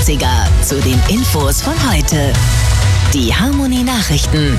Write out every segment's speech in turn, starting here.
Klassiker zu den Infos von heute. Die Harmony Nachrichten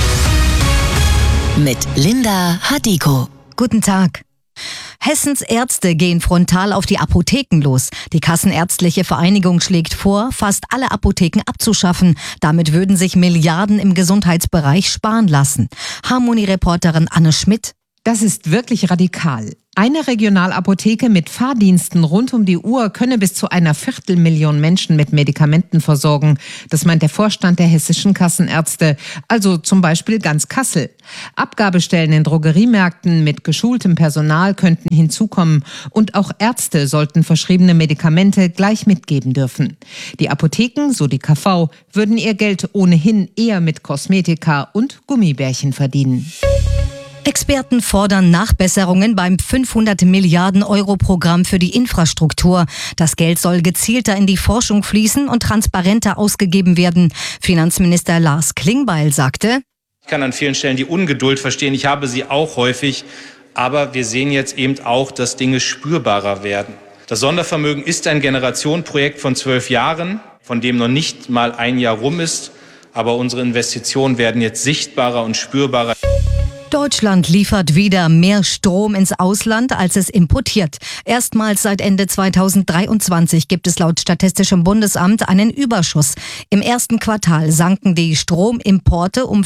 mit Linda Hadiko. Guten Tag. Hessens Ärzte gehen frontal auf die Apotheken los. Die Kassenärztliche Vereinigung schlägt vor, fast alle Apotheken abzuschaffen. Damit würden sich Milliarden im Gesundheitsbereich sparen lassen. Harmony-Reporterin Anne Schmidt. Das ist wirklich radikal. Eine Regionalapotheke mit Fahrdiensten rund um die Uhr könne bis zu 250.000 Menschen mit Medikamenten versorgen. Das meint der Vorstand der hessischen Kassenärzte, also zum Beispiel ganz Kassel. Abgabestellen in Drogeriemärkten mit geschultem Personal könnten hinzukommen und auch Ärzte sollten verschriebene Medikamente gleich mitgeben dürfen. Die Apotheken, so die KV, würden ihr Geld ohnehin eher mit Kosmetika und Gummibärchen verdienen. Experten fordern Nachbesserungen beim 500 Milliarden Euro Programm für die Infrastruktur. Das Geld soll gezielter in die Forschung fließen und transparenter ausgegeben werden. Finanzminister Lars Klingbeil sagte: Ich kann an vielen Stellen die Ungeduld verstehen. Ich habe sie auch häufig. Aber wir sehen jetzt eben auch, dass Dinge spürbarer werden. Das Sondervermögen ist ein Generationenprojekt von 12 Jahren, von dem noch nicht mal ein Jahr rum ist. Aber unsere Investitionen werden jetzt sichtbarer und spürbarer. Deutschland liefert wieder mehr Strom ins Ausland, als es importiert. Erstmals seit Ende 2023 gibt es laut Statistischem Bundesamt einen Überschuss. Im ersten Quartal sanken die Stromimporte um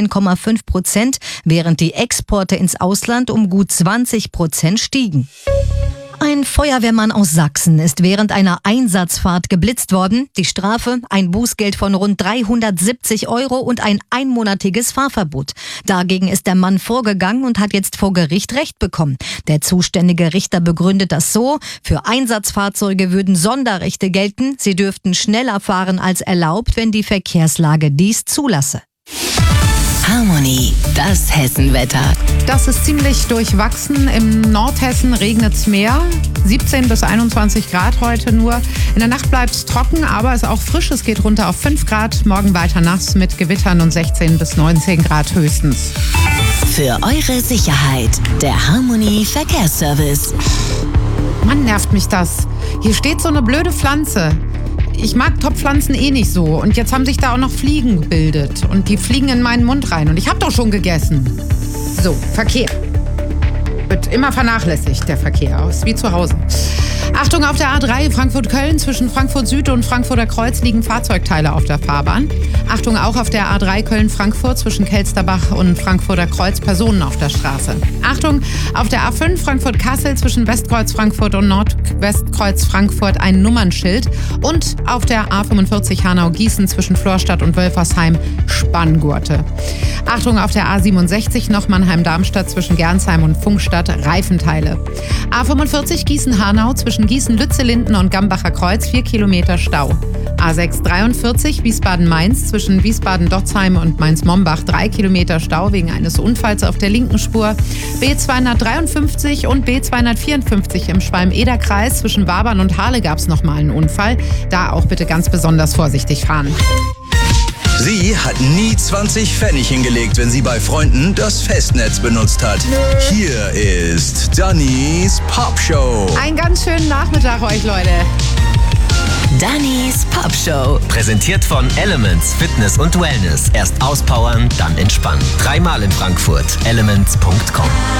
15,5%, während die Exporte ins Ausland um gut 20% stiegen. Ein Feuerwehrmann aus Sachsen ist während einer Einsatzfahrt geblitzt worden. Die Strafe: ein Bußgeld von rund 370 € und ein einmonatiges Fahrverbot. Dagegen ist der Mann vorgegangen und hat jetzt vor Gericht Recht bekommen. Der zuständige Richter begründet das so: Für Einsatzfahrzeuge würden Sonderrechte gelten. Sie dürften schneller fahren als erlaubt, wenn die Verkehrslage dies zulasse. Harmony, das Hessenwetter. Das ist ziemlich durchwachsen. Im Nordhessen regnet es mehr. 17 bis 21 Grad heute nur. In der Nacht bleibt es trocken, aber es ist auch frisch. Es geht runter auf 5 Grad. Morgen weiter nass mit Gewittern und 16 bis 19 Grad höchstens. Für eure Sicherheit, der Harmony Verkehrsservice. Mann, nervt mich das. Hier steht so eine blöde Pflanze. Ich mag Topfpflanzen eh nicht so. Und jetzt haben sich da auch noch Fliegen gebildet. Und die fliegen in meinen Mund rein. Und ich habe doch schon gegessen. So, Verkehr. Wird immer vernachlässigt, der Verkehr. Ist wie zu Hause. Achtung, auf der A3 Frankfurt-Köln zwischen Frankfurt Süd und Frankfurter Kreuz liegen Fahrzeugteile auf der Fahrbahn. Achtung, auch auf der A3 Köln-Frankfurt zwischen Kelsterbach und Frankfurter Kreuz Personen auf der Straße. Achtung, auf der A5 Frankfurt-Kassel zwischen Westkreuz Frankfurt und Nordwestkreuz Frankfurt ein Nummernschild. Und auf der A45 Hanau-Gießen zwischen Florstadt und Wölfersheim Spanngurte. Achtung, auf der A67 noch Mannheim-Darmstadt zwischen Gernsheim und Funkstadt Reifenteile. A45 Gießen-Hanau zwischen Gießen-Lützellinden und Gambacher Kreuz 4 Kilometer Stau. A6 43 Wiesbaden-Mainz zwischen Wiesbaden-Dotzheim und Mainz-Mombach 3 Kilometer Stau wegen eines Unfalls auf der linken Spur. B253 und B254 im Schwalm-Eder-Kreis zwischen Wabern und Hahle gab es nochmal einen Unfall. Da auch bitte ganz besonders vorsichtig fahren. Sie hat nie 20 Pfennig hingelegt, wenn sie bei Freunden das Festnetz benutzt hat. Hier ist Dannys Pop Show. Einen ganz schönen Nachmittag euch, Leute. Dannys Pop Show. Präsentiert von Elements Fitness und Wellness. Erst auspowern, dann entspannen. 3-mal in Frankfurt. Elements.com.